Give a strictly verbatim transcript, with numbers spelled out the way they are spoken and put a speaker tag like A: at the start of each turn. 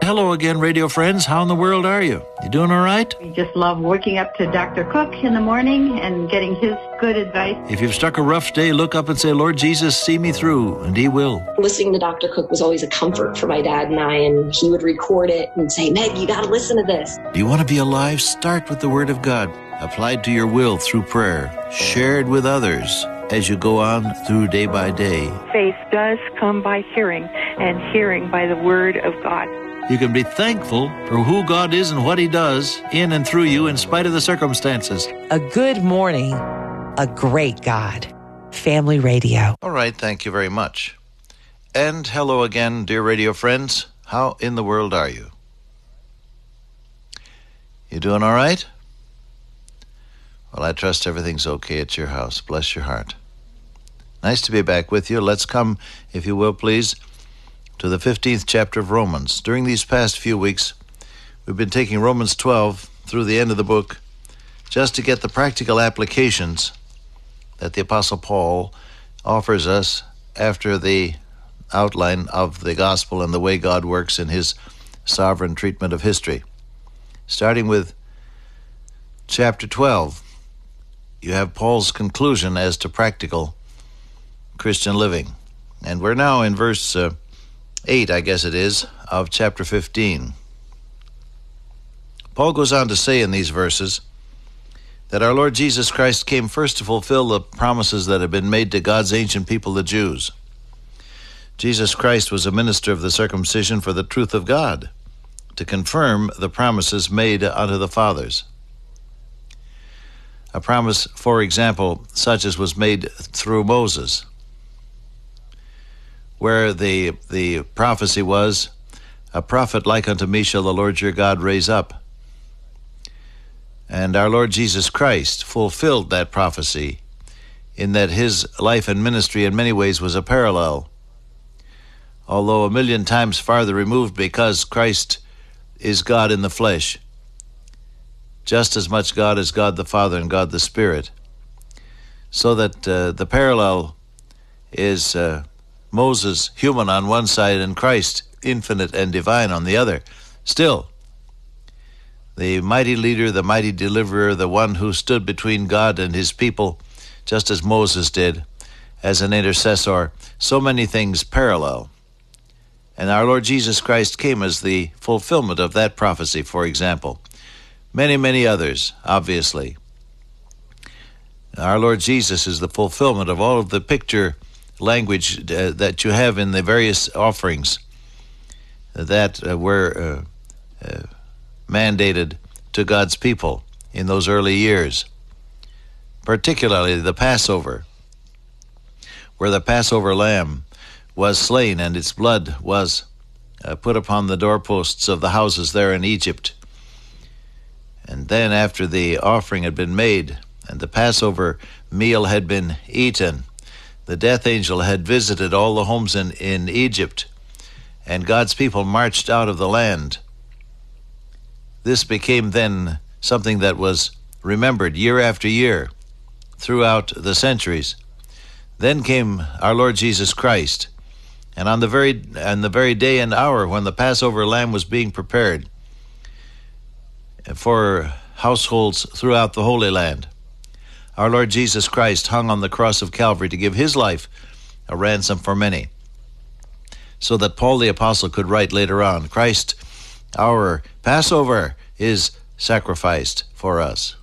A: hello again, radio friends. How in the world are you? You doing all right?
B: We just love working up to Doctor Cook in the morning and getting his good advice.
A: If you've struck a rough day, look up and say, Lord Jesus, see me through, and He will.
C: Listening to Doctor Cook was always a comfort for my dad and I, and he would record it and say, Meg, you got to listen to this.
A: Do you want to be alive? Start with the Word of God, applied to your will through prayer, shared with others as you go on through day by day.
D: Faith does come by hearing, and hearing by the Word of God.
A: You can be thankful for who God is and what He does in and through you in spite of the circumstances.
E: A good morning, a great God. Family Radio.
A: All right, thank you very much. And hello again, dear radio friends. How in the world are you? You doing all right? Well, I trust everything's okay at your house. Bless your heart. Nice to be back with you. Let's come, if you will, please, to the fifteenth chapter of Romans. During these past few weeks, we've been taking Romans twelve through the end of the book just to get the practical applications that the Apostle Paul offers us after the outline of the gospel and the way God works in His sovereign treatment of history. Starting with chapter twelve, you have Paul's conclusion as to practical Christian living. And we're now in verse uh, eight, I guess it is, of chapter fifteen. Paul goes on to say in these verses that our Lord Jesus Christ came first to fulfill the promises that had been made to God's ancient people, the Jews. Jesus Christ was a minister of the circumcision for the truth of God, to confirm the promises made unto the fathers. A promise, for example, such as was made through Moses, where the the prophecy was, a prophet like unto me shall the Lord your God raise up. And our Lord Jesus Christ fulfilled that prophecy in that His life and ministry in many ways was a parallel, although a million times farther removed, because Christ is God in the flesh, just as much God as God the Father and God the Spirit. So that uh, the parallel is uh, Moses, human on one side, and Christ, infinite and divine, on the other. Still, the mighty leader, the mighty deliverer, the one who stood between God and His people, just as Moses did, as an intercessor. So many things parallel. And our Lord Jesus Christ came as the fulfillment of that prophecy, for example. Many, many others, obviously. Our Lord Jesus is the fulfillment of all of the picture language uh, that you have in the various offerings that uh, were uh, uh, mandated to God's people in those early years. Particularly the Passover, where the Passover lamb was slain and its blood was uh, put upon the doorposts of the houses there in Egypt. And then after the offering had been made and the Passover meal had been eaten, the death angel had visited all the homes in, in Egypt, and God's people marched out of the land. This became then something that was remembered year after year throughout the centuries. Then came our Lord Jesus Christ, and on the very on the very day and hour when the Passover lamb was being prepared for households throughout the Holy Land, our Lord Jesus Christ hung on the cross of Calvary to give His life a ransom for many, so that Paul the Apostle could write later on, Christ, our Passover, is sacrificed for us.